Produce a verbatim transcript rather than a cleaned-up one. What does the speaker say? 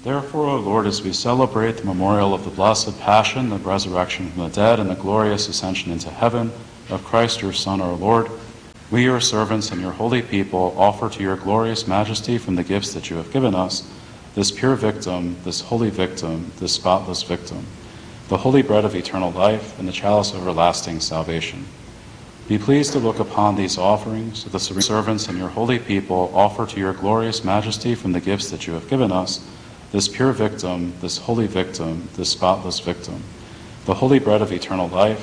Therefore, O Lord, as we celebrate the memorial of the blessed Passion, the resurrection from the dead, and the glorious ascension into heaven of Christ your Son, our Lord, we, your servants and your holy people, offer to your glorious majesty from the gifts that you have given us this pure victim, this holy victim, this spotless victim, the holy bread of eternal life and the chalice of everlasting salvation. Be pleased to look upon these offerings that the servants and your holy people offer to your glorious majesty from the gifts that you have given us, this pure victim, this holy victim, this spotless victim, the holy bread of eternal life